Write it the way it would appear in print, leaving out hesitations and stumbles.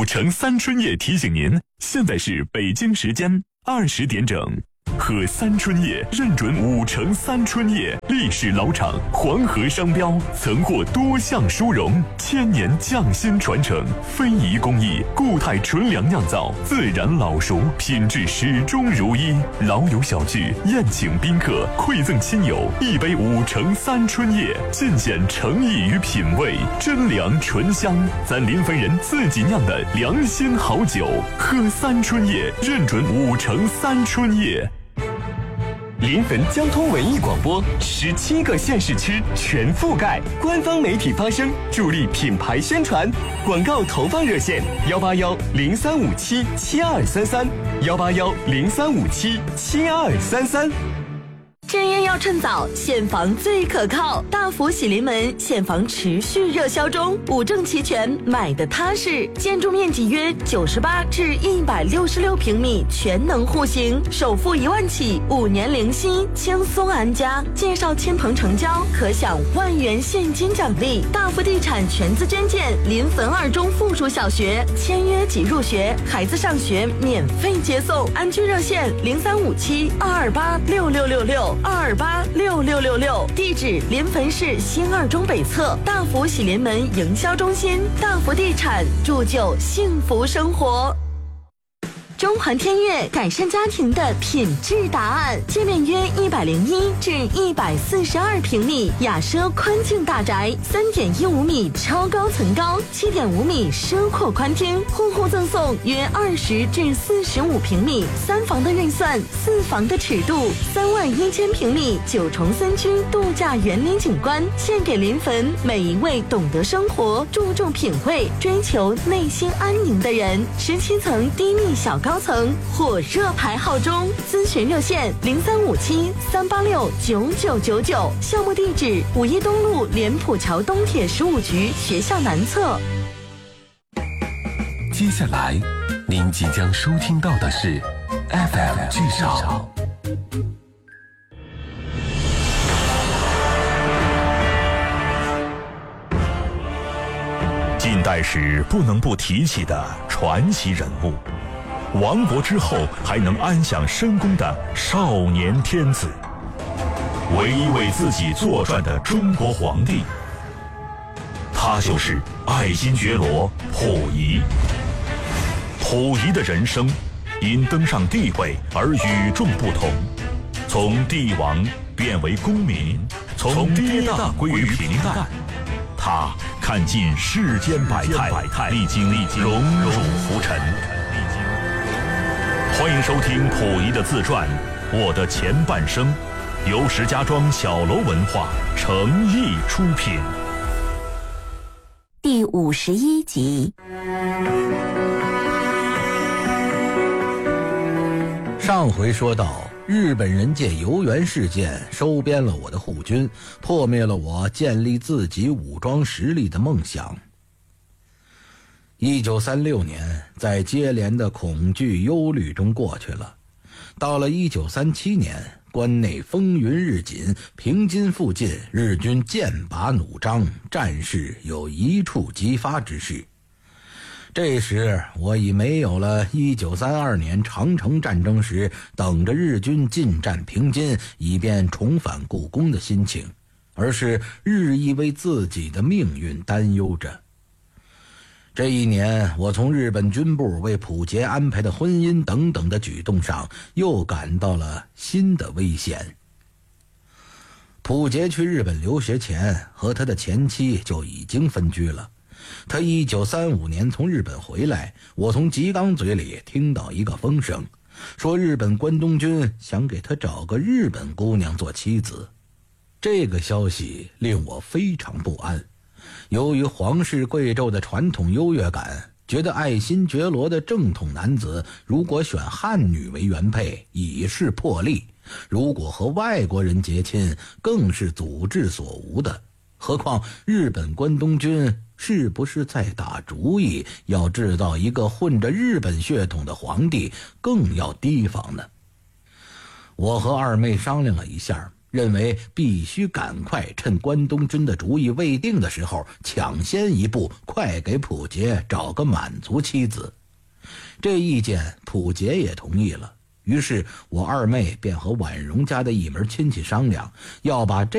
城三春叶提醒您，现在是北京时间20点整。喝三春叶认准5城三春叶，历史老厂，黄河商标，曾获多项殊荣，1000年匠心传承，非遗工艺，固态纯粮酿造，自然老熟，品质始终如一。老友小聚，宴请宾客，馈赠亲友一杯5城三春叶，尽显诚意与品味，真粮醇香，咱临汾人自己酿的良心好酒。喝三春叶，认准5城三春叶。 临汾交通文艺广播17个县市区全覆盖，官方媒体发声，助力品牌宣传。广告投放热线181-0357-7233，181-0357-7233。 正业要趁早，现房最可靠。大福喜临门现房持续热销中，5证齐全，买的踏实。建筑面积约98至166平米，全能户型，首付1万起，5年零息，轻松安家。介绍亲朋成交，可享1万元现金奖励。大福地产全资捐建临汾2中附属小学，签约即入学，孩子上学免费接送。安居热线0357-228-6666。228-6666，地址临汾市新2中北侧大福喜临门营销中心。大福地产，铸就幸福生活。中环天悦改善家庭的品质答案，界面约101至142平米，雅奢宽净大宅，3.15米超高层高，7.5米奢阔宽厅，户户赠送约20至45平米，3房的预算，4房的尺度，31000平米9重3区度假园林景观，献给临汾每一位懂得生活、注重品味、追求内心安宁的人。17层低密小高层火热排号中，咨询热线0357-386-9999，项目地址5一东路莲浦桥东铁15局学校南侧。 接下来您即将收听到的是 FM 至少。 近代史不能不提起的传奇人物，亡国之后还能安享深宫的少年天子，唯一为自己作传的中国皇帝，他就是爱新觉罗溥仪。溥仪的人生因登上帝位而与众不同，从帝王变为公民，从跌宕归于平淡。他看尽世间百态，历经荣辱浮沉。欢迎收听溥仪的自传《我的前半生》，由石家庄小楼文化诚意出品。 第51集。 上回说到，日本人借游园事件收编了我的护军，破灭了我建立自己武装实力的梦想。1936年在接连的恐惧忧虑中过去了，到了1937年，关内风云日紧，平津附近日军剑拔弩张，战事有一触即发之势。这时我已没有了1932年长城战争时等着日军进占平津以便重返故宫的心情，而是日益为自己的命运担忧着。这一年，我从日本军部为溥杰安排的婚姻等等的举动上又感到了新的危险。溥杰去日本留学前和他的前妻就已经分居了。他1935年从日本回来，我从吉冈嘴里听到一个风声，说日本关东军想给他找个日本姑娘做妻子。这个消息令我非常不安。由于皇室贵胄的传统优越感，觉得爱新觉罗的正统男子如果选汉女为原配已是破例，如果和外国人结亲更是祖制所无的。何况日本关东军是不是在打主意要制造一个混着日本血统的皇帝，更要提防呢？我和二妹商量了一下， 认为必须赶快趁关东军的主意未定的时候抢先一步，快给溥杰找个满族妻子。这意见溥杰也同意了，于是我二妹便和婉容家的一门亲戚商量，要把这